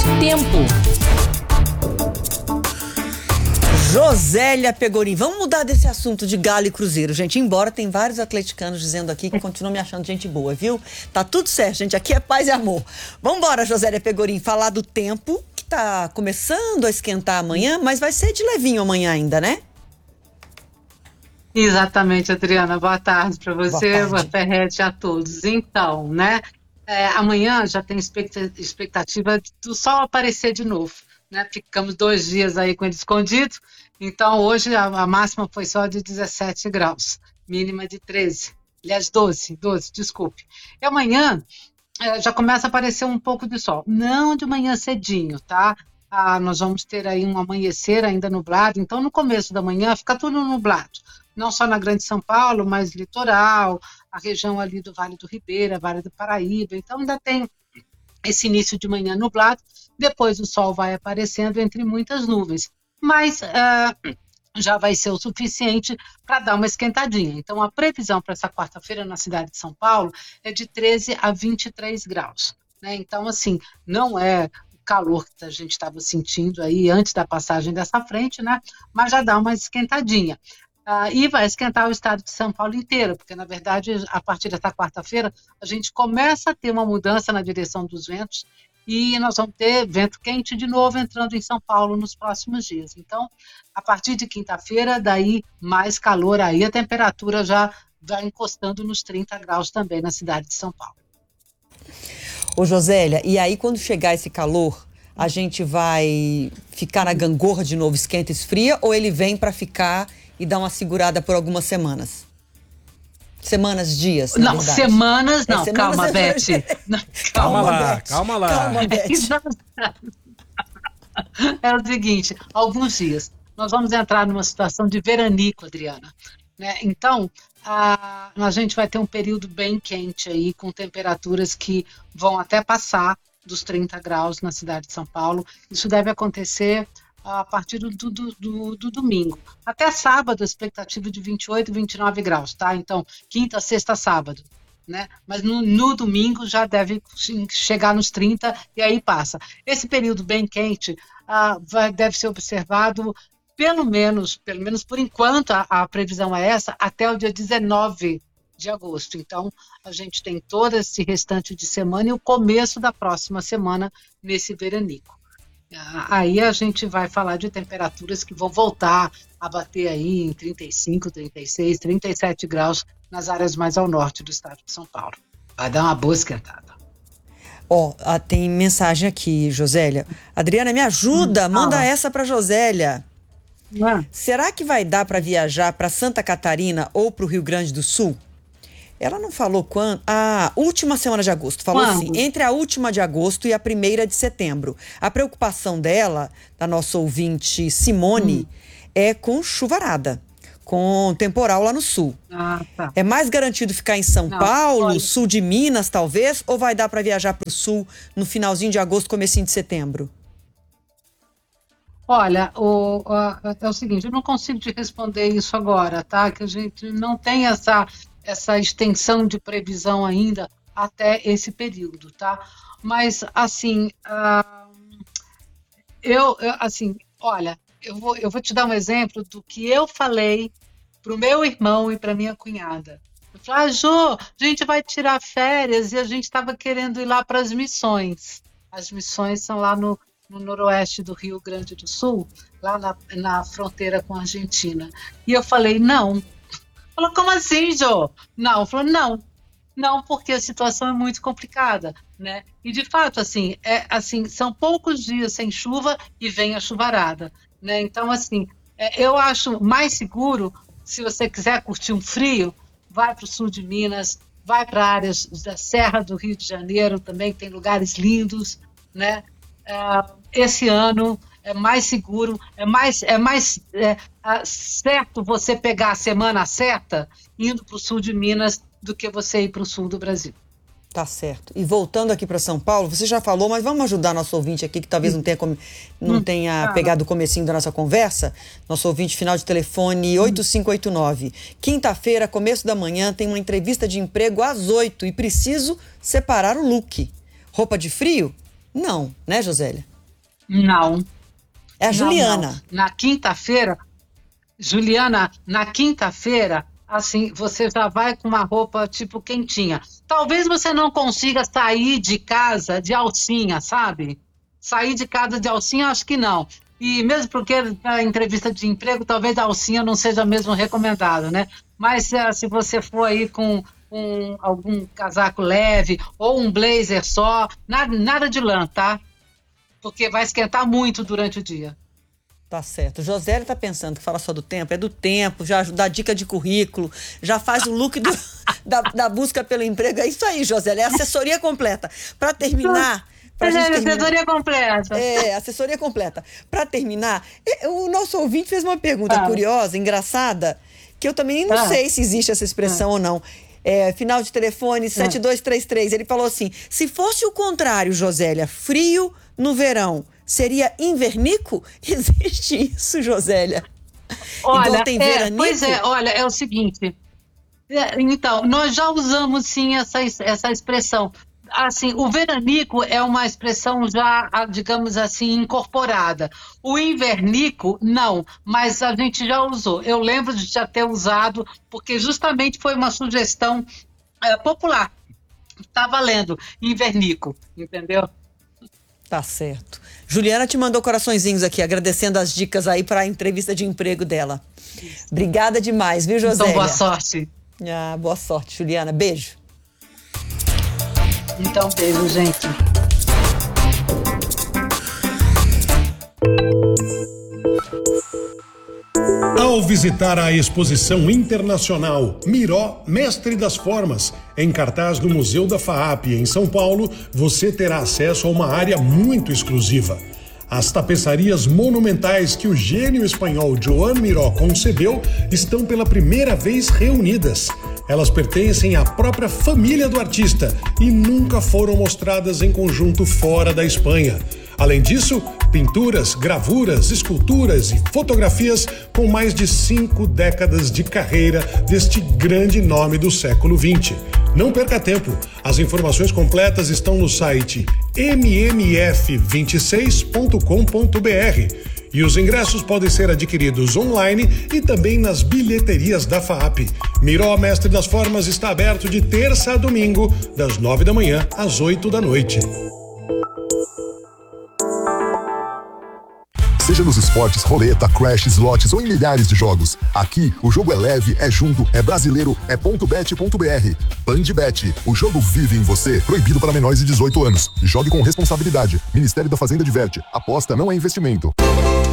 Tempo. Josélia Pegorim, vamos mudar desse assunto de Galo e Cruzeiro, gente, embora tem vários atleticanos dizendo aqui que continuam me achando gente boa, viu? Tá tudo certo, gente, aqui é paz e amor. Vambora, Josélia Pegorim, falar do tempo, que tá começando a esquentar amanhã, mas vai ser de levinho amanhã ainda, né? Exatamente, Adriana, boa tarde para você, boa Ferrete a todos. Então, né, amanhã já tem expectativa do sol aparecer de novo, né? Ficamos 2 dias aí com ele escondido, então hoje a máxima foi só de 17 graus, mínima de 13, aliás 12, desculpe. E amanhã já começa a aparecer um pouco de sol, não de manhã cedinho, tá? Nós vamos ter aí um amanhecer ainda nublado, então no começo da manhã fica tudo nublado, não só na Grande São Paulo, mas litoral, a região ali do Vale do Ribeira, Vale do Paraíba, então ainda tem esse início de manhã nublado, depois o sol vai aparecendo entre muitas nuvens, mas já vai ser o suficiente para dar uma esquentadinha. Então a previsão para essa quarta-feira na cidade de São Paulo é de 13 a 23 graus, né? Então assim, não é o calor que a gente estava sentindo aí antes da passagem dessa frente, né? Mas já dá uma esquentadinha. E vai esquentar o estado de São Paulo inteiro, porque, na verdade, a partir dessa quarta-feira, a gente começa a ter uma mudança na direção dos ventos e nós vamos ter vento quente de novo entrando em São Paulo nos próximos dias. Então, a partir de quinta-feira, daí mais calor aí, a temperatura já vai encostando nos 30 graus também na cidade de São Paulo. Ô, Josélia, e aí quando chegar esse calor, a gente vai ficar na gangorra de novo, esquenta e esfria, ou ele vem para ficar e dar uma segurada por algumas semanas? Semanas, dias, na verdade. Semanas não, calma, Beth. Calma lá. É o seguinte, alguns dias, nós vamos entrar numa situação de veranico, Adriana, né? Então, a gente vai ter um período bem quente aí, com temperaturas que vão até passar dos 30 graus na cidade de São Paulo. Isso deve acontecer a partir do domingo. Até sábado, a expectativa de 28, 29 graus, tá? Então, quinta, sexta, sábado, né? Mas no domingo já deve chegar nos 30 e aí passa. Esse período bem quente deve ser observado pelo menos por enquanto, a previsão é essa, até o dia 19 de agosto. Então, a gente tem todo esse restante de semana e o começo da próxima semana nesse veranico. Aí a gente vai falar de temperaturas que vão voltar a bater aí em 35, 36, 37 graus nas áreas mais ao norte do estado de São Paulo. Vai dar uma boa esquentada. Tem mensagem aqui, Josélia. Adriana, me ajuda, manda essa para Josélia. Será que vai dar para viajar para Santa Catarina ou para o Rio Grande do Sul? Ela não falou quando. Última semana de agosto. Falou assim, entre a última de agosto e a 1ª de setembro. A preocupação dela, da nossa ouvinte Simone, é com chuvarada, com temporal lá no sul. Tá. É mais garantido ficar em São Paulo, sul de Minas, talvez, ou vai dar para viajar para o sul no finalzinho de agosto, comecinho de setembro? Olha, é o seguinte, eu não consigo te responder isso agora, tá? Que a gente não tem essa extensão de previsão ainda até esse período, tá? Mas, assim, olha, eu vou te dar um exemplo do que eu falei pro meu irmão e pra minha cunhada. Eu falei, Jô, a gente vai tirar férias e a gente estava querendo ir lá para as Missões. As Missões são lá no noroeste do Rio Grande do Sul, lá na fronteira com a Argentina. E eu falei, não. Falou, como assim, Jô? Não, falou, não, porque a situação é muito complicada, né? E de fato, assim, são poucos dias sem chuva e vem a chuvarada, né? Então, assim, eu acho mais seguro, se você quiser curtir um frio, vai para o sul de Minas, vai para áreas da Serra do Rio de Janeiro, também tem lugares lindos, né? Esse ano é mais seguro, é mais certo você pegar a semana certa indo para o sul de Minas do que você ir para o sul do Brasil. Tá certo. E voltando aqui para São Paulo, você já falou, mas vamos ajudar nosso ouvinte aqui, que talvez não tenha pegado o comecinho da nossa conversa. Nosso ouvinte final de telefone 8589. Quinta-feira, começo da manhã, tem uma entrevista de emprego às 8 e preciso separar o look. Roupa de frio? Não, né, Josélia? Não. É a Juliana. Não. Na quinta-feira, Juliana, na quinta-feira, assim, você já vai com uma roupa tipo quentinha. Talvez você não consiga sair de casa de alcinha, sabe? Sair de casa de alcinha, acho que não. E mesmo porque na entrevista de emprego, talvez a alcinha não seja mesmo recomendado, né? Mas se você for aí com algum casaco leve ou um blazer só, nada de lã, tá? Porque vai esquentar muito durante o dia. Tá certo. Josélia tá pensando que fala só do tempo, é do tempo, já dá dica de currículo, já faz o look da busca pelo emprego. É isso aí, Josélia, é assessoria completa. Para terminar... Assessoria completa. Assessoria completa. Para terminar, o nosso ouvinte fez uma pergunta curiosa, engraçada, que eu também não sei se existe essa expressão ou não. Final de telefone 7233. Ele falou assim: se fosse o contrário, Josélia, frio no verão, seria invernico? Existe isso, Josélia? Olha, então tem veranico? Pois é, olha, é o seguinte. Então, nós já usamos sim essa expressão. Assim, o veranico é uma expressão já, digamos assim, incorporada. O invernico, não, mas a gente já usou. Eu lembro de já ter usado, porque justamente foi uma sugestão popular. Tá valendo, invernico, entendeu? Tá certo. Juliana te mandou coraçõezinhos aqui, agradecendo as dicas aí para a entrevista de emprego dela. Obrigada demais, viu, Josélia? Então, boa sorte. Boa sorte, Juliana. Beijo. Então, beijo, gente. Ao visitar a exposição internacional Miró, Mestre das Formas, em cartaz no Museu da FAAP, em São Paulo, você terá acesso a uma área muito exclusiva. As tapeçarias monumentais que o gênio espanhol Joan Miró concebeu estão pela primeira vez reunidas. Elas pertencem à própria família do artista e nunca foram mostradas em conjunto fora da Espanha. Além disso, pinturas, gravuras, esculturas e fotografias com mais de 5 décadas de carreira deste grande nome do século XX. Não perca tempo, as informações completas estão no site mmf26.com.br e os ingressos podem ser adquiridos online e também nas bilheterias da FAAP. Miró, Mestre das Formas está aberto de terça a domingo, das 9 da manhã às 8 da noite. Seja nos esportes, roleta, crash, slots ou em milhares de jogos. Aqui, o jogo é leve, é junto, é brasileiro, é .bet.br. Bandbet, o jogo vive em você. Proibido para menores de 18 anos. Jogue com responsabilidade. Ministério da Fazenda diverte. Aposta não é investimento.